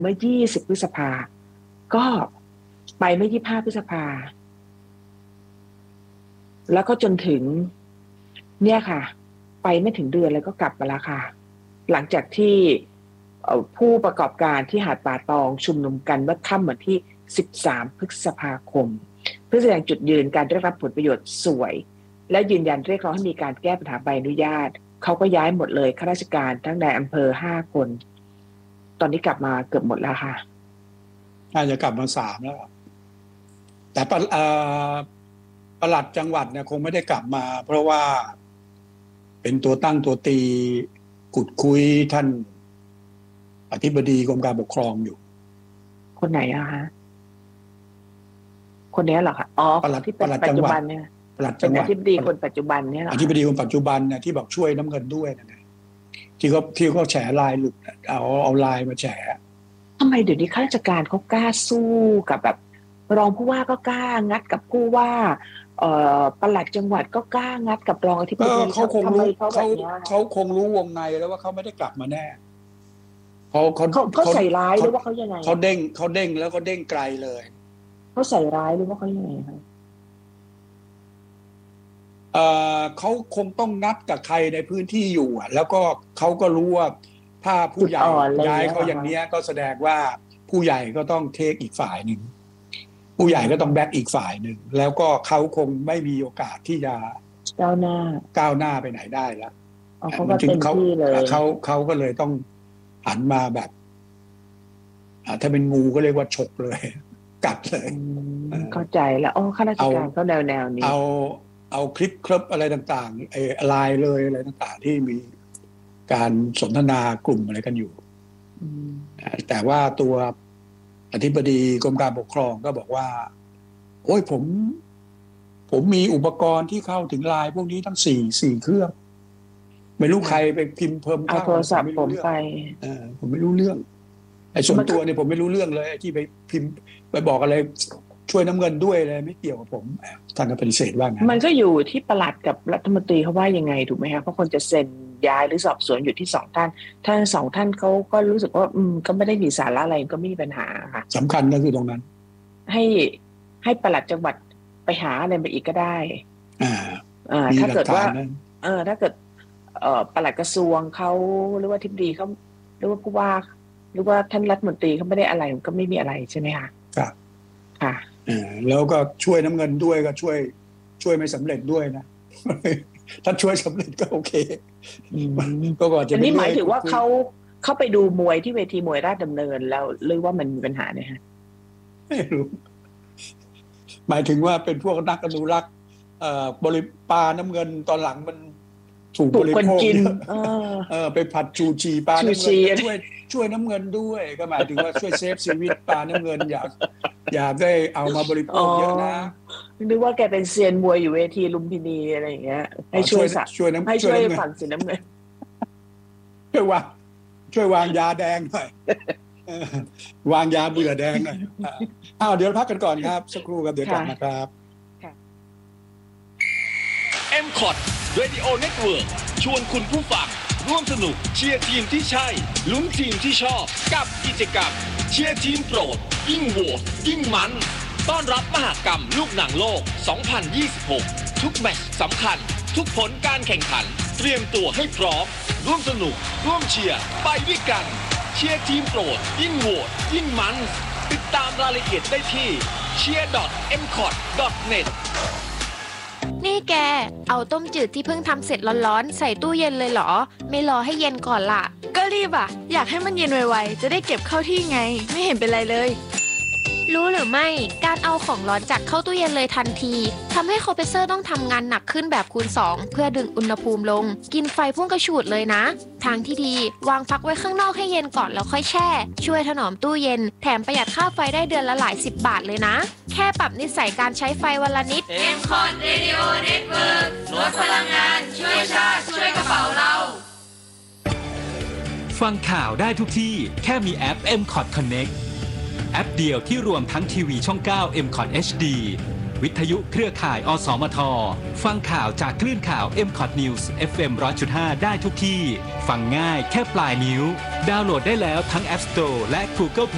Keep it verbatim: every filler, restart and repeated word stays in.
เมื่อยี่สิบพฤษภาก็ไปเมื่อยี่สิบห้าพฤษภาแล้วก็จนถึงเนี่ยค่ะไปไม่ถึงเดือนเลยก็กลับมาแล้วค่ะหลังจากที่ผู้ประกอบการที่หาดป่าตองชุมนุมกันเมื่อค่ำวันที่สิบสามพฤษภาคมเพื่อแสดงจุดยืนการได้รับผลประโยชน์สวยและยืนยันเรียกร้องให้มีการแก้ปัญหาใบอนุญาตเขาก็ย้ายหมดเลยข้าราชการทั้งในอำเภอห้าคนตอนนี้กลับมาเกือบหมดแล้วค่ะน่าจะกลับมาสามแล้วแต่ปลัดจังหวัดเนี่ยคงไม่ได้กลับมาเพราะว่าเป็นตัวตั้งตัวตีขุดคุยท่านอธิบดีกรมการปกครองอยู่คนไหนอะคะคนนี้เหรอคะอ๋อที่เป็นปัจจุบันเนี่ยเป็นอธิบดีคนปัจจุบันเนี่ยเหรออธิบดีคนปัจจุบันเนี่ยที่บอกช่วยน้ำเงินด้วยนะที่เขาที่เขาแฉลายหลุดเอาเอาลายมาแฉทำไมเดี๋ยวนี้ข้าราชการเขากล้าสู้กับแบบรองผู้ว่าก็กล้างัดกับผู้ว่าเอ่อปลัดจังหวัดก็กล้างัดกับรองอธิบดีเขาคงรู้เขาเขาคงรู้วงในแล้วว่าเขาไม่ได้กลับมาแน่เขาเขาเขาใส่ร้ายหรือว่าเขายังไงเขาเด้งเขาเด้งแล้วก็เด้งไกลเลยเขาใส่ร้ายหรือว่าเขายังไงคะเอ่อเขาคงต้องนัดกับใครในพื้นที่อยู่อ่ะแล้วก็เขาก็รู้ว่าถ้าผู้ใหญ่ย้ายเขาอย่างนี้ก็แสดงว่าผู้ใหญ่ก็ต้องเทคอีกฝ่ายหนึ่งผู้ใหญ่ก็ต้องแบ็กอีกฝ่ายหนึ่งแล้วก็เขาคงไม่มีโอกาสที่จะก้าวหน้าก้าวหน้าไปไหนได้แล้วเขาก็เต็มที่เลยเขาเขาก็เลยต้องหันมาแบบถ้าเป็นงูก็เรียกว่าฉกเลยกัดเลยเข้าใจแล้วอ๋อข้าราชการเขาแนวแนวนี้เอาเอาคลิปคลิปอะไรต่างๆไอ้ไลน์เลยอะไรต่างๆที่มีการสนทนากลุ่มอะไรกันอยู่แต่ว่าตัวอธิบดีกรมการปกครองก็บอกว่าโอ้ยผมผมมีอุปกรณ์ที่เข้าถึงไลน์พวกนี้ทั้งสี่สี่เครื่องไม่รู้ใครไปพิมพ์เพิ่มเอาโทรศัพท์ผมไปเออผมไม่รู้เรื่องไอ้ส่วนตัวเนี่ยผมไม่รู้เรื่องเลยที่ไปพิมพ์ไปบอกอะไรช่วยน้ำเงินด้วยอะไรไม่เกี่ยวกับผมท่านก็ปฏิเสธว่าไงมันก็อยู่ที่ปลัดกับรัฐมนตรีเขาว่ายังไงถูกไหมคะเพราะคนจะเซ็นย้ายหรือสอบสวนอยู่ที่สองท่านท่านสองท่านเขาก็รู้สึกว่าอืมก็ไม่ได้มีสาระอะไรก็ไม่มีปัญหาค่ะสำคัญก็คือตรงนั้นให้ให้ปลัดจังหวัดไปหาอะไรมาอีกก็ได้อ่าอ่าถ้าเกิดว่าเออถ้าเกิดเอ่อปลัดกระทรวงเขาหรือว่าทิบดีเขาหรือว่าผู้ว่าหรือว่าท่านรัฐมนตรีเขาไม่ได้อะไรก็ไม่มีอะไรใช่ไหมคะครับค่ะอ่าแล้วก็ช่วยน้ำเงินด้วยก็ช่วยช่วยไม่สำเร็จด้วยนะถ้าช่วยสำเร็จก็โอเคก็ก่อนจะอันนี้หมายถึงว่าเขาเขาไปดูมวยที่เวทีมวยราชดำเนินแล้วหรือว่ามันมีปัญหาเนี่ยฮะไม่รู้หมายถึงว่าเป็นพวกนักอนุรักษ์บริปาน้ำเงินตอนหลังมันถูกบริโภคเออไปผัดจูจีปลาน้ำเงินช่วยช่วยน้ำเงินด้วยก็หมายถึงว่าช่วยเซฟชีวิตปลาน้ำเงินอยากอยากได้เอามาบริโภคเยอะนะนึกว่าแกเป็นเซียนมวยอยู่เวทีลุมพินีอะไรอย่างเงี้ยให้ช่วยช่วยน้ำให้ช่วยฝั่งสีน้ำเงินช่วยวางช่วยวางยาแดงหน่อยวางยาเบื่อแดงหน่อยอ้าวเดี๋ยวพักกันก่อนครับสักครู่ครับเดี๋ยวกลับมาครับเอ็ม คอท Radio Network ชวนคุณผู้ฟังร่วมสนุกเชียร์ทีมที่ใช่ลุ้นทีมที่ชอบกับกิจกรรมเชียร์ทีมโปรดยิ่งโหวตยิ่งมันต้อนรับมหกรรมลูกหนังโลกสองพันยี่สิบหกทุกแมตช์สำคัญทุกผลการแข่งขันเตรียมตัวให้พร้อมร่วมสนุกร่วมเชียร์ไปด้วยกันเชียร์ทีมโปรดยิ่งโหวตยิ่งมันติดตามรายละเอียดได้ที่ เชียร์ ดอท เอ็ม คอท ดอท เน็ตนี่แกเอาต้มจืดที่เพิ่งทำเสร็จร้อนๆใส่ตู้เย็นเลยเหรอไม่รอให้เย็นก่อนล่ะก็รีบอ่ะอยากให้มันเย็นไวๆจะได้เก็บเข้าที่ไงไม่เห็นเป็นไรเลยรู้หรือไม่การเอาของร้อนจัดเข้าตู้เย็นเลยทันทีทำให้คอมเพรสเซอร์ต้องทำงานหนักขึ้นแบบคูณสองเพื่อดึงอุณหภูมิลงกินไฟพุ่งกระฉูดเลยนะทางที่ดีวางพักไว้ข้างนอกให้เย็นก่อนแล้วค่อยแช่ช่วยถนอมตู้เย็นแถมประหยัดค่าไฟได้เดือนละหลายสิบบาทเลยนะแค่ปรับนิสัยการใช้ไฟวันละนิดเอ็ม คอท Radio Network ลดพลังงานช่วยชาติช่วยกระเป๋าเราฟังข่าวได้ทุกที่แค่มีแอป เอ็ม คอท Connectแอปเดียวที่รวมทั้งทีวีช่องเก้า เอ็ม คอท เอช ดี วิทยุเครือข่ายอสมทฟังข่าวจากคลื่นข่าว เอ็ม คอท News เอฟ เอ็ม หนึ่งร้อยจุดห้า ได้ทุกที่ฟังง่ายแค่ปลายนิ้วดาวน์โหลดได้แล้วทั้ง App Store และ Google